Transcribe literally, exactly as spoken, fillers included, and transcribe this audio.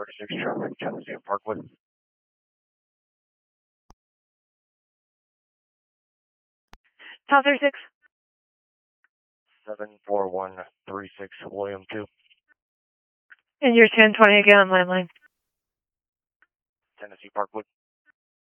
thirty-six traffic, Tennessee Parkwood. Tower thirty-six. seven four one three six, William two. And you're ten twenty again on landline. Tennessee Parkwood.